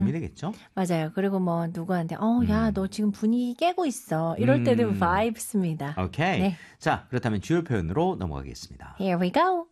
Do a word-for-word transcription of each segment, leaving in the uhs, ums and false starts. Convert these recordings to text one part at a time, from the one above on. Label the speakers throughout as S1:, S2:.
S1: 도움이 되겠죠?
S2: 맞아요. 그리고 뭐 누구한테 어, 야, 음. 너 지금 분위기 깨고 있어. 이럴 때도 음. vibes입니다.
S1: 오케이. 네. 자, 그렇다면 주요 표현으로 넘어가겠습니다.
S2: Here we go.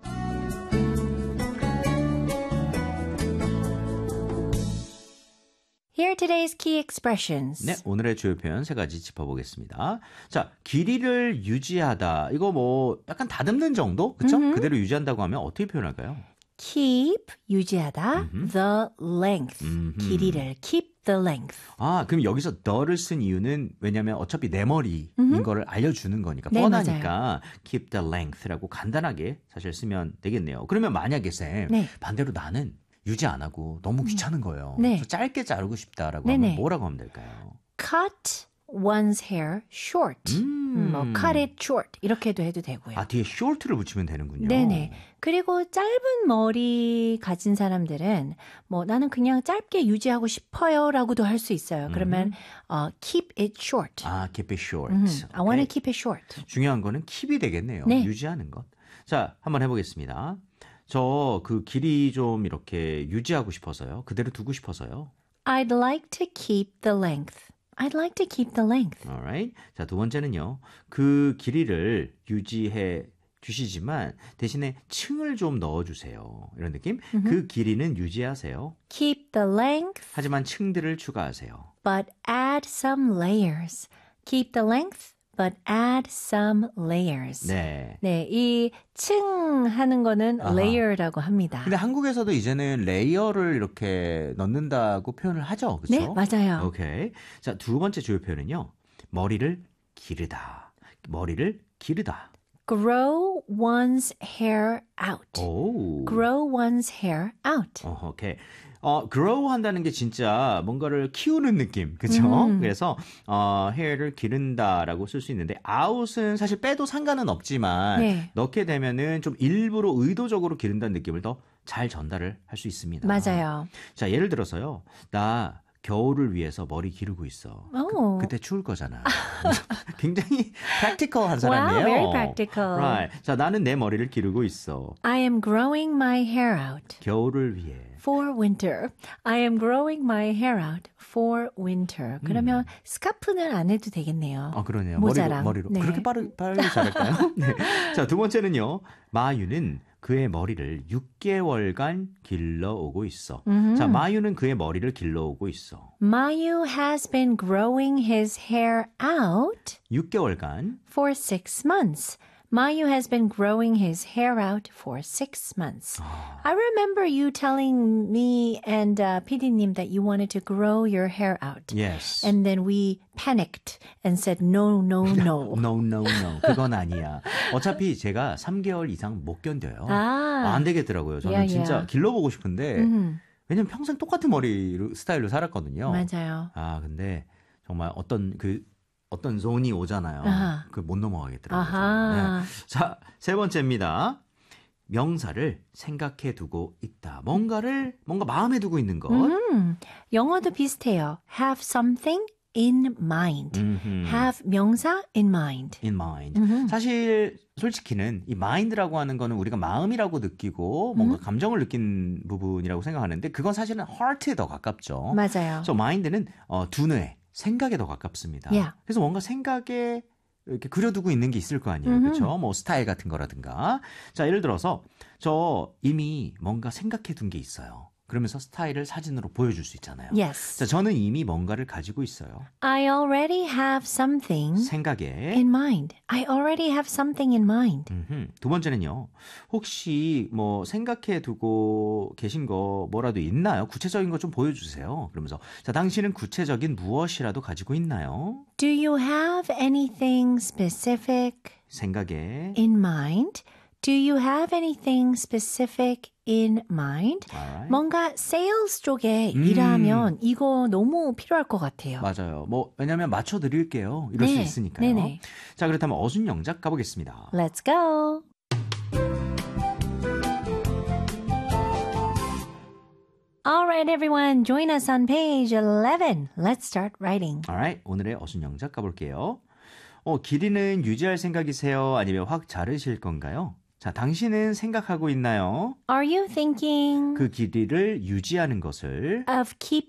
S2: Here are today's key expressions.
S1: 네, 오늘의 주요 표현 세 가지 짚어보겠습니다. 자, 길이를 유지하다. 이거 뭐 약간 다듬는 정도? 그렇죠? Mm-hmm. 그대로 유지한다고 하면 어떻게 표현할까요?
S2: Keep, 유지하다. Mm-hmm. The length, mm-hmm. 길이를. Keep the length.
S1: 아, 그럼 여기서 the를 쓴 이유는 왜냐면 어차피 내 머리인 mm-hmm. 거를 알려주는 거니까
S2: 네,
S1: 뻔하니까
S2: 맞아요.
S1: keep the length라고 간단하게 사실 쓰면 되겠네요. 그러면 만약에 쌤,
S2: 네.
S1: 반대로 나는 유지 안 하고 너무 귀찮은 거예요.
S2: 네.
S1: 그래서 짧게 자르고 싶다라고
S2: 네네.
S1: 하면 뭐라고 하면 될까요?
S2: Cut one's hair short. 음. 뭐 cut it short 이렇게도 해도 되고요.
S1: 아, 뒤에 short를 붙이면 되는군요.
S2: 네네. 그리고 짧은 머리 가진 사람들은 뭐 나는 그냥 짧게 유지하고 싶어요라고도 할 수 있어요. 그러면 음. 어, keep it short.
S1: 아, keep it short.
S2: 음.
S1: Okay.
S2: I want to keep it short.
S1: 중요한 거는 keep이 되겠네요.
S2: 네.
S1: 유지하는 것. 자, 한번 해보겠습니다. 저 그 길이 좀 이렇게 유지하고 싶어서요. 그대로 두고 싶어서요.
S2: I'd like to keep the length. I'd like to keep the length.
S1: Alright. 자, 두 번째는요. 그 길이를 유지해 주시지만 대신에 층을 좀 넣어주세요. 이런 느낌? Mm-hmm. 그 길이는 유지하세요.
S2: Keep the length.
S1: 하지만 층들을 추가하세요.
S2: But add some layers. Keep the length. But add some layers.
S1: 네.
S2: 네, 이 층 하는 거는
S1: 아하.
S2: layer라고 합니다.
S1: 근데 한국에서도 이제는 레이어를 이렇게 넣는다고 표현을 하죠. 그렇죠?
S2: 네, 맞아요.
S1: 오케이. 자, 두 번째 주요 표현은요. 머리를 기르다. 머리를 기르다.
S2: Grow one's hair out.
S1: 오.
S2: Grow one's hair out.
S1: 어, 오케이. 어, grow 한다는 게 진짜 뭔가를 키우는 느낌. 그죠? 음. 그래서, 어, hair를 기른다라고 쓸 수 있는데, out은 사실 빼도 상관은 없지만,
S2: 네.
S1: 넣게 되면은 좀 일부러 의도적으로 기른다는 느낌을 더 잘 전달을 할 수 있습니다.
S2: 맞아요.
S1: 자, 예를 들어서요. 나 겨울을 위해서 머리 기르고 있어. 그, 그때 추울 거잖아. 굉장히 practical한 사람이에요.
S2: Wow, very practical.
S1: Right. 자, 나는 내 머리를 기르고 있어.
S2: I am growing my hair out.
S1: 겨울을 위해.
S2: For winter. I am growing my hair out for winter. 그러면 음. 스카프는 안 해도 되겠네요.
S1: 아, 그러네요.
S2: 모자랑.
S1: 머리로. 머리로.
S2: 네.
S1: 그렇게 빠르, 빠르게 잘할까요? 네. 자, 두 번째는요. 마유는 그의 머리를 육 개월간 길러오고 있어. Mm-hmm. 자, 마유는 그의 머리를 길러오고 있어.
S2: Mayu has been growing his hair out
S1: 육 개월간
S2: for six months. Mayu has been growing his hair out for six months.
S1: 아.
S2: I remember you telling me and uh, 피디님 that you wanted to grow your hair out.
S1: Yes.
S2: And then we panicked and said no, no, no.
S1: no, no, no. 그건 아니야. 어차피 제가 삼 개월 이상 못 견뎌요.
S2: 아.
S1: 아, 안 되겠더라고요. 저는
S2: yeah,
S1: 진짜
S2: yeah.
S1: 길러보고 싶은데
S2: 음.
S1: 왜냐면 평생 똑같은 머리 스타일로 살았거든요.
S2: 맞아요.
S1: 아, 근데 정말 어떤 그 어떤 존이 오잖아요. 그 못 넘어가겠더라고요. 네. 자, 세 번째입니다. 명사를 생각해 두고 있다. 뭔가를 뭔가 마음에 두고 있는 것.
S2: 음, 영어도 비슷해요. Have something in mind.
S1: 음흠.
S2: Have 명사 in mind.
S1: In mind.
S2: 음흠.
S1: 사실 솔직히는 이 mind라고 하는 거는 우리가 마음이라고 느끼고 뭔가
S2: 음.
S1: 감정을 느낀 부분이라고 생각하는데 그건 사실은 heart에 더 가깝죠.
S2: 맞아요.
S1: 그래서 mind는 어, 두뇌, 생각에 더 가깝습니다.
S2: Yeah.
S1: 그래서 뭔가 생각에 이렇게 그려두고 있는 게 있을 거 아니에요. 그렇죠? 뭐 스타일 같은 거라든가. 자, 예를 들어서 저 이미 뭔가 생각해 둔 게 있어요. 그러면서 스타일을 사진으로 보여줄 수 있잖아요.
S2: Yes.
S1: 자, 저는 이미 뭔가를 가지고 있어요.
S2: I already have something
S1: 생각에
S2: in mind. I already have something in mind.
S1: 음흠. 두 번째는요. 혹시 뭐 생각해 두고 계신 거 뭐라도 있나요? 구체적인 거 좀 보여주세요. 그러면서 자, 당신은 구체적인 무엇이라도 가지고 있나요?
S2: Do you have anything specific
S1: 생각에
S2: in mind? Do you have anything specific in mind?
S1: Alright.
S2: 뭔가 sales 쪽에
S1: 음.
S2: 일하면 이거 너무 필요할 것 같아요.
S1: 맞아요. 뭐 왜냐면 맞춰 드릴게요. 이럴 수
S2: 네.
S1: 있으니까요.
S2: 네네.
S1: 자, 그렇다면 어순 영작 가보겠습니다.
S2: Let's go. All right, everyone, join us on page eleven. Let's start writing.
S1: Alright, 오늘의 어순 영작 가볼게요. 어, 길이는 유지할 생각이세요? 아니면 확 자르실 건가요? 자, 당신은 생각하고 있나요?
S2: Are you thinking
S1: 그 길이를 유지하는 것을
S2: of keeping